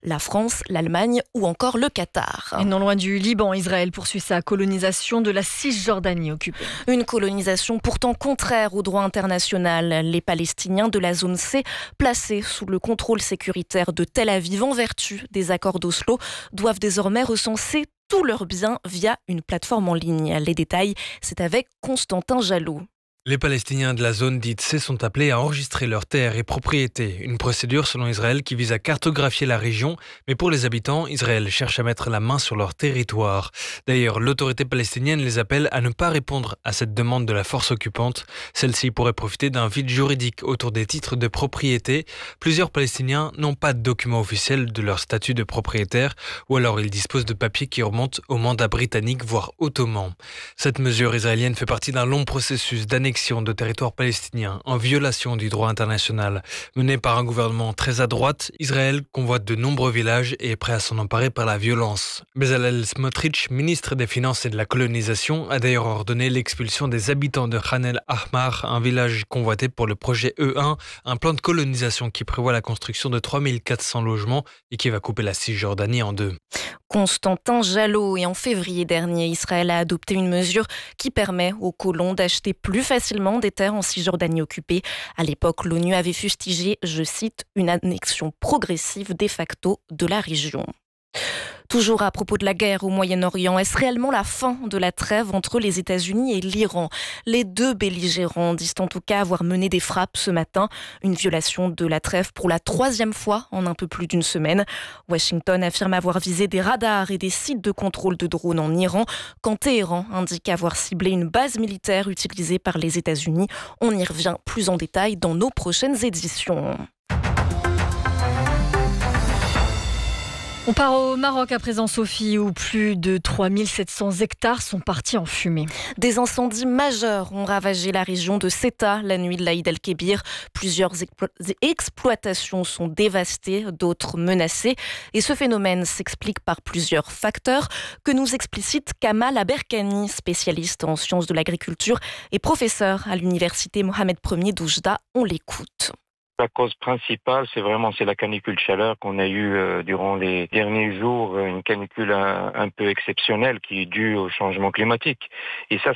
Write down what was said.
la France, l'Allemagne ou encore le Qatar. Et non loin du Liban, Israël poursuit sa colonisation de la Cisjordanie occupée. Une colonisation pourtant contraire au droit international. Les Palestiniens de la zone C, placés sous le contrôle sécuritaire de Tel Aviv en vertu des accords d'Oslo, doivent désormais recenser tous leurs biens via une plateforme en ligne. Les détails, c'est avec Constantin Jallot. Les Palestiniens de la zone dite C sont appelés à enregistrer leurs terres et propriétés. Une procédure selon Israël qui vise à cartographier la région. Mais pour les habitants, Israël cherche à mettre la main sur leur territoire. D'ailleurs, l'autorité palestinienne les appelle à ne pas répondre à cette demande de la force occupante. Celle-ci pourrait profiter d'un vide juridique autour des titres de propriété. Plusieurs Palestiniens n'ont pas de document officiel de leur statut de propriétaire ou alors ils disposent de papiers qui remontent au mandat britannique voire ottoman. Cette mesure israélienne fait partie d'un long processus d'annexion de territoire palestinien en violation du droit international. Mené par un gouvernement très à droite, Israël convoite de nombreux villages et est prêt à s'en emparer par la violence. Bezalel Smotrich, ministre des Finances et de la colonisation, a d'ailleurs ordonné l'expulsion des habitants de Khan el-Ahmar, un village convoité pour le projet E1, un plan de colonisation qui prévoit la construction de 3400 logements et qui va couper la Cisjordanie en deux. Constantin Jallot. Et en février dernier, Israël a adopté une mesure qui permet aux colons d'acheter plus facilement des terres en Cisjordanie occupée. À l'époque, l'ONU avait fustigé, je cite, une annexion progressive de facto de la région. Toujours à propos de la guerre au Moyen-Orient, est-ce réellement la fin de la trêve entre les États-Unis et l'Iran ? Les deux belligérants disent en tout cas avoir mené des frappes ce matin, une violation de la trêve pour la 3e fois en un peu plus d'une semaine. Washington affirme avoir visé des radars et des sites de contrôle de drones en Iran, quand Téhéran indique avoir ciblé une base militaire utilisée par les États-Unis. On y revient plus en détail dans nos prochaines éditions. On part au Maroc à présent, Sophie, où plus de 3700 hectares sont partis en fumée. Des incendies majeurs ont ravagé la région de Ceuta la nuit de l'Aïd el-Kébir. Plusieurs exploitations sont dévastées, d'autres menacées. Et ce phénomène s'explique par plusieurs facteurs que nous explicite Kamal Aberkani, spécialiste en sciences de l'agriculture et professeur à l'université Mohamed Ier d'Oujda. On l'écoute. La cause principale, c'est la canicule chaleur qu'on a eue durant les derniers jours, une canicule un peu exceptionnelle qui est due au changement climatique. Et ça